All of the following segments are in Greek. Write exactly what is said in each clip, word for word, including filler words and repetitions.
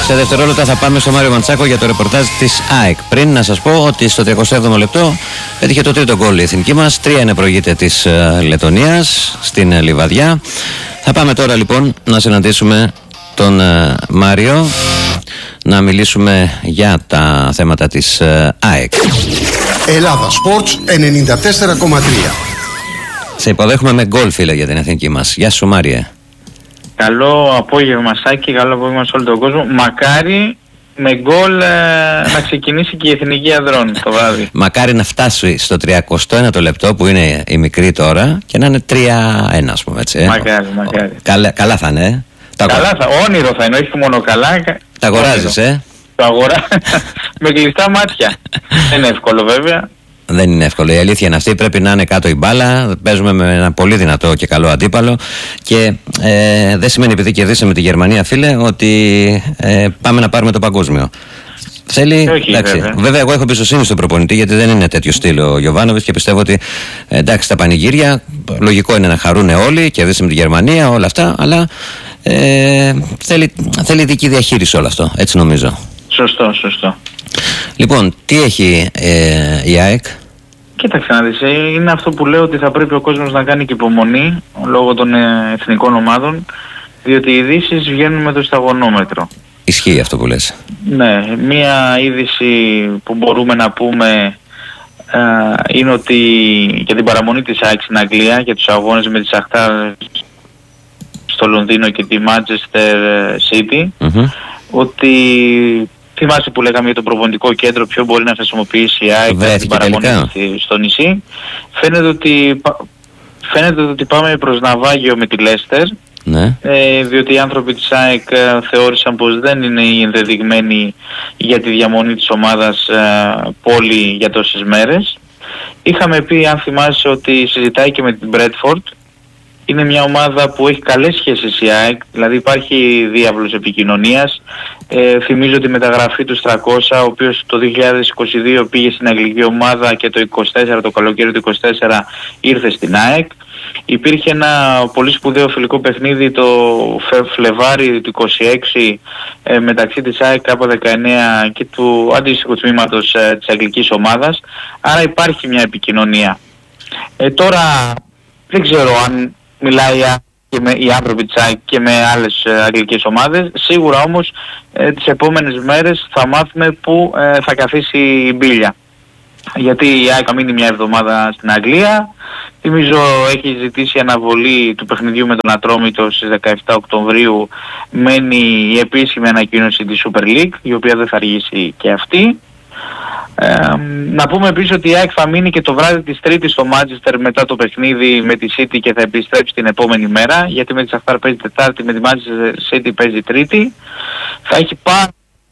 Σε δευτερόλεπτα θα πάμε στο Μάριο Μαντσάκο για το ρεπορτάζ της ΑΕΚ. Πριν να σας πω ότι στο τριακοστό έβδομο λεπτό έτυχε το τρίτο γκολ η εθνική μας. τρία είναι προηγείται της uh, Λετωνίας στην uh, Λιβαδιά. Θα πάμε τώρα λοιπόν να συναντήσουμε τον uh, Μάριο, να μιλήσουμε για τα θέματα της uh, ΑΕΚ. Ελλάδα Sports ενενήντα τέσσερα κόμμα τρία. Σε υποδέχομαι με γκολ, φίλε, για την εθνική μας. Γεια σου, Μάριε. Καλό απόγευμα, Σάκη, καλό απόγευμα σε όλο τον κόσμο. Μακάρι με γκολ ε, να ξεκινήσει και η εθνική αδρών το βράδυ. Μακάρι να φτάσει στο τριακοστό ένατο λεπτό που είναι η μικρή τώρα και να είναι τρία ένα, ας πούμε, έτσι. Ε. Μακάρι, μακάρι. Καλά, καλά θα είναι. Ε. Καλά θα, όνειρο θα είναι, όχι μόνο καλά. Τα αγοράζεις, ε. Το αγορά με κλειστά μάτια. Δεν είναι εύκολο, βέβαια. Δεν είναι εύκολο. Η αλήθεια είναι αυτή. Πρέπει να είναι κάτω η μπάλα. Παίζουμε με ένα πολύ δυνατό και καλό αντίπαλο. Και ε, δεν σημαίνει επειδή κερδίσαμε τη Γερμανία, φίλε, ότι ε, πάμε να πάρουμε το παγκόσμιο. Θέλει. Όχι, εντάξει, βέβαια. βέβαια, εγώ έχω εμπιστοσύνη στον προπονητή, γιατί δεν είναι τέτοιο στυλ ο Γιοβάνοβιτς και πιστεύω ότι ε, εντάξει, τα πανηγύρια λογικό είναι να χαρούν όλοι. Κερδίσαμε τη Γερμανία, όλα αυτά. Αλλά ε, θέλει, θέλει δική διαχείριση όλο αυτό. Έτσι νομίζω. Σωστό, σωστό. Λοιπόν, τι έχει ε, η ΑΕΚ? Κοίταξε να δεις, είναι αυτό που λέω, ότι θα πρέπει ο κόσμος να κάνει και υπομονή λόγω των ε, εθνικών ομάδων, διότι οι ειδήσεις βγαίνουν με το σταγονόμετρο. Ισχύει αυτό που λες. Ναι, μία είδηση που μπορούμε να πούμε ε, είναι ότι για την παραμονή της ΑΕΚ στην Αγγλία, για τους αγώνες με τη Σαχτάρ στο Λονδίνο και τη Manchester City, mm-hmm. ότι θυμάσαι που λέγαμε για το προπονητικό κέντρο, ποιο μπορεί να χρησιμοποιήσει η ΑΕΚ για την παραμονή στο νησί. Φαίνεται ότι, φαίνεται ότι πάμε προς ναυάγιο με τη Λέστερ, ναι. ε, διότι οι άνθρωποι της ΑΕΚ ε, θεώρησαν πως δεν είναι οι ενδεδειγμένοι για τη διαμονή της ομάδας ε, πόλη για τόσες μέρες. Είχαμε πει, αν θυμάσαι, ότι συζητάει και με την Μπρέτφορντ. Είναι μια ομάδα που έχει καλές σχέσεις η ΑΕΚ, δηλαδή υπάρχει διάβλος επικοινωνίας. Ε, θυμίζω τη μεταγραφή του Στρακώσα, ο οποίος το δύο χιλιάδες είκοσι δύο πήγε στην αγγλική ομάδα και το είκοσι τέσσερα, το καλοκαίρι του είκοσι τέσσερα ήρθε στην ΑΕΚ. Υπήρχε ένα πολύ σπουδαίο φιλικό παιχνίδι το Φλεβάρι του είκοσι έξι ε, μεταξύ της ΑΕΚ Κ δεκαεννέα και του αντίστοιχου τμήματος ε, της αγγλικής ομάδας. Άρα υπάρχει μια επικοινωνία. Ε, τώρα δεν ξέρω αν μιλάει και με οι άνθρωποι της ΑΕΚ και με άλλες ε, αγγλικές ομάδες. Σίγουρα όμως ε, τις επόμενες μέρες θα μάθουμε πού ε, θα καθίσει η μπίλια. Γιατί η ΑΕΚ θα μείνει μια εβδομάδα στην Αγγλία. Θυμίζω έχει ζητήσει αναβολή του παιχνιδιού με τον Ατρόμητο στις δεκαεπτά Οκτωβρίου. Μένει η επίσημη ανακοίνωση της Super League, η οποία δεν θα αργήσει και αυτή. Ε, να πούμε επίσης ότι η ΑΕΚ θα μείνει και το βράδυ της Τρίτης στο Manchester μετά το παιχνίδι με τη City και θα επιστρέψει την επόμενη μέρα, γιατί με τη Σαχτάρ παίζει Τετάρτη, με τη Manchester City παίζει Τρίτη. Θα έχει πάρα...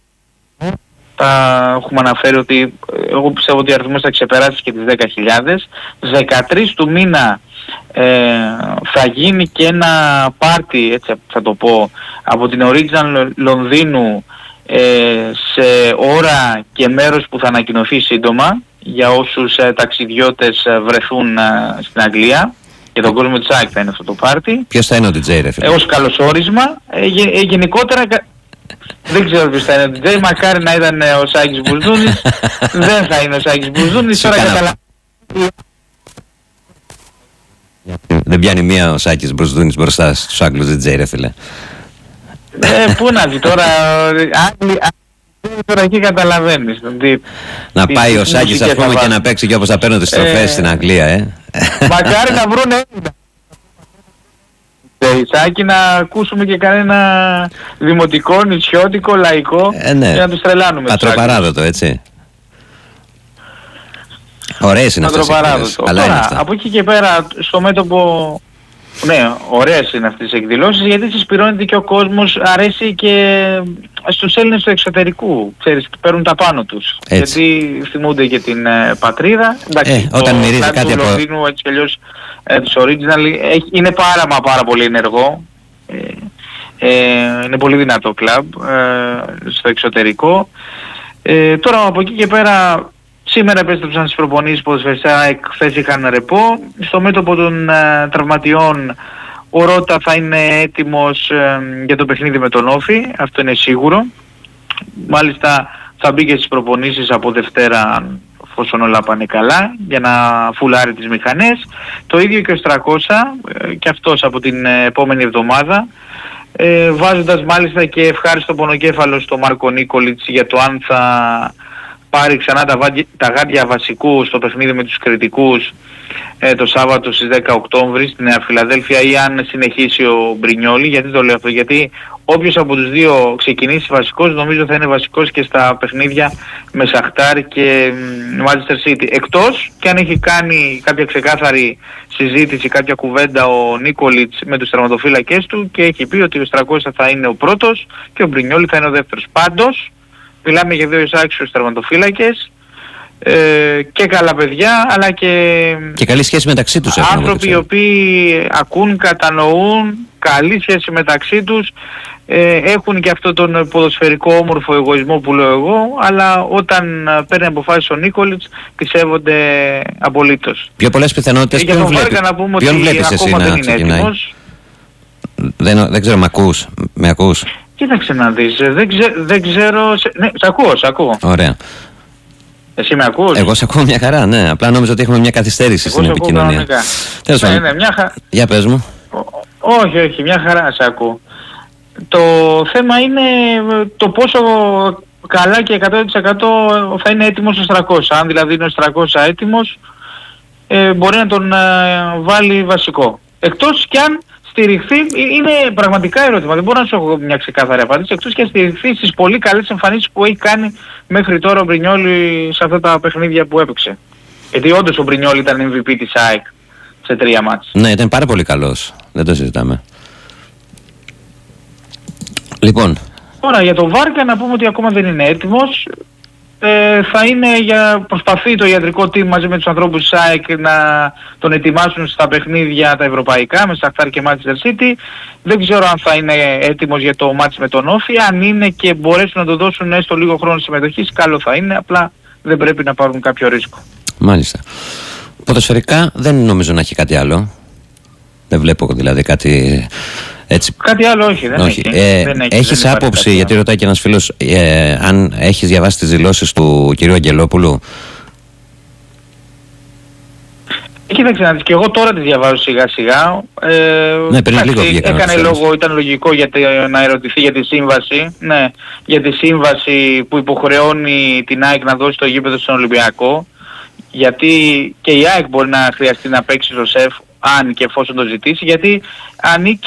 Θα έχουμε αναφέρει ότι εγώ πιστεύω ότι ο αριθμός θα ξεπεράσει και τις δέκα χιλιάδες. δεκατρείς του μήνα ε, θα γίνει και ένα πάρτι, έτσι θα το πω, από την Original Λονδίνου ε, σε ώρα και μέρος που θα ανακοινωθεί σύντομα για όσους ε, ταξιδιώτες ε, βρεθούν ε, στην Αγγλία. Και τον κόσμο της ΑΕΚ θα είναι αυτό το πάρτι. Ποιος θα είναι ο ντι τζέι, ρε φίλε? Ε, ως καλωσόρισμα. Ε, γε, ε, γενικότερα... Δεν ξέρω ποιος θα είναι ο ντι τζέι, μακάρι να ήταν ο Σάκης Μπουζούνης. Δεν θα είναι ο Σάκης Μπουζούνης, τώρα καταλαβαίνω. Δεν πιάνει μία ο Σάκης Μπουζούνης μπροστά στους Άγγλους ντι τζέι, ρε φίλε. Ε, πού να δει τώρα, Άγγλοι, τώρα εκεί καταλαβαίνεις. Να πάει ο Σάκης, ας πούμε, και να παίξει και όπως θα παίρνουν τις τροφές στην Αγγλία, ε. Μακάρι να βρουν Έλληνα. Σάκη, να ακούσουμε και κανένα δημοτικό, νησιώτικο, λαϊκό, ε, ναι. και να τους τρελάνουμε. Ατροπαράδοτο, έτσι. Ωραίες είναι αυτές οι εκδηλώσεις. Τώρα, από εκεί και πέρα, στο μέτωπο, ναι, ωραίες είναι αυτές οι εκδηλώσεις, γιατί συσπηρώνεται και ο κόσμος, αρέσει και στους Έλληνες του εξωτερικού, ξέρεις, παίρνουν τα πάνω τους. Έτσι. Γιατί θυμούνται και την ε, πατρίδα. Εντάξει, ε, το όταν μυρίζει κάτι του από... Λονδίνου, έτσι κι αλλιώς, ε, της Original, ε, είναι πάρα μα πάρα πολύ ενεργό. Ε, ε, είναι πολύ δυνατό κλαμπ ε, στο εξωτερικό. Ε, τώρα από εκεί και πέρα, σήμερα επέστρεψαν στις προπονήσεις ποδοσφαιριστές, χθες είχαν ρεπό. Στο μέτωπο των ε, τραυματιών, ο Ρώτα θα είναι έτοιμος ε, για το παιχνίδι με τον Όφη, αυτό είναι σίγουρο. μάλιστα θα μπει και στις προπονήσεις από Δευτέρα, εφόσον όλα πάνε καλά, για να φουλάρει τις μηχανές. Το ίδιο και ο Στρακόσα, και αυτός από την επόμενη εβδομάδα, ε, βάζοντας μάλιστα και ευχάριστο πονοκέφαλο στο Μάρκο Νίκολιτς για το αν θα πάρει ξανά τα, βάδια, τα γάντια βασικού στο παιχνίδι με τους κριτικούς ε, το Σάββατο στις δέκα Οκτώβρη στην Νέα Φιλαδέλφια, ή αν συνεχίσει ο Μπρινιόλι. Γιατί το λέω αυτό? Γιατί όποιος από τους δύο ξεκινήσει βασικός, νομίζω θα είναι βασικός και στα παιχνίδια με Σαχτάρ και Manchester City. Εκτός και αν έχει κάνει κάποια ξεκάθαρη συζήτηση, κάποια κουβέντα ο Νίκολιτς με τους τερματοφύλακες του και έχει πει ότι ο Στρακόσα θα είναι ο πρώτος και ο Μπρινιόλι θα είναι ο δεύτερος. Πάντως μιλάμε για δύο εισάξιους τερματοφύλακες, ε, και καλά παιδιά, αλλά και, και καλή σχέση μεταξύ τους έχουν, άνθρωποι οι οποίοι ακούν, κατανοούν, καλή σχέση μεταξύ τους, ε, έχουν και αυτό τον ποδοσφαιρικό όμορφο εγωισμό που λέω εγώ, αλλά όταν παίρνει αποφάσεις ο Νίκολιτς τις σέβονται απολύτως. Πιο πολλές πιθανότητες ε, ποιον βλέπεις, να πούμε ποιον ότι βλέπεις εσύ ακόμα να δεν είναι έτοιμος. Δεν, δεν ξέρω, με ακούς, με ακούς? Κοίταξε να δεις, δεν, ξε, δεν ξέρω, σε, ναι, σ' ακούω, σ' ακούω. Ωραία. Εσύ με ακούς? Εγώ σε ακούω μια χαρά, ναι. Απλά νόμιζα ότι έχουμε μια καθυστέρηση Εγώ στην επικοινωνία. Τέλος πάντων. Ναι, ναι, μια χα... Για πες μου. Όχι, όχι, μια χαρά σε ακούω. Το θέμα είναι το πόσο καλά και εκατό τοις εκατό θα είναι έτοιμος ο Στρακόσα. Αν δηλαδή είναι ο Στρακόσα έτοιμος, ε, μπορεί να τον ε, βάλει βασικό. Εκτός κι αν στηριχθεί, είναι πραγματικά ερώτημα, δεν μπορώ να σου έχω μια ξεκάθαρη απάντηση, εκτός και στηριχθεί στις πολύ καλές εμφανίσεις που έχει κάνει μέχρι τώρα ο Μπρινιόλι σε αυτά τα παιχνίδια που έπαιξε. Γιατί όντως ο Μπρινιόλι ήταν εμ βι πι της ΑΕΚ σε τρία μάτς. Ναι, ήταν πάρα πολύ καλός, δεν το συζητάμε. Λοιπόν. Τώρα για τον Βάρκα να πούμε ότι ακόμα δεν είναι έτοιμος. Ε, θα είναι για προσπαθεί το ιατρικό team μαζί με τους ανθρώπους της ΑΕΚ να τον ετοιμάσουν στα παιχνίδια τα ευρωπαϊκά με Σαχτάρ και Manchester City. Δεν ξέρω αν θα είναι έτοιμος για το μάτς με τον Όφη. Αν είναι και μπορέσουν να το δώσουν έστω λίγο χρόνο συμμετοχής, καλό θα είναι, απλά δεν πρέπει να πάρουν κάποιο ρίσκο. Μάλιστα. Ποδοσφαιρικά δεν νομίζω να έχει κάτι άλλο. Δεν βλέπω δηλαδή κάτι έτσι. Κάτι άλλο όχι, δεν όχι. έχει. Ε, δεν έχει έχεις δεν άποψη, γιατί ρωτάει και ένας φίλος, ε, αν έχεις διαβάσει τις δηλώσεις του κυρίου Αγγελόπουλου? Κοίταξε να δεις, και εγώ τώρα τις διαβάζω σιγά σιγά. Ε, ναι, πριν λίγο βγήκα. Έκανε λόγο, ήταν λογικό για τε, να ερωτηθεί για τη σύμβαση. Ναι, για τη σύμβαση που υποχρεώνει την ΑΕΚ να δώσει το γήπεδο στον Ολυμπιακό. Γιατί και η ΑΕΚ μπορεί να χρειαστεί να παίξει στο ΣΕΦ, αν και εφόσον το ζητήσει, γιατί ανήκει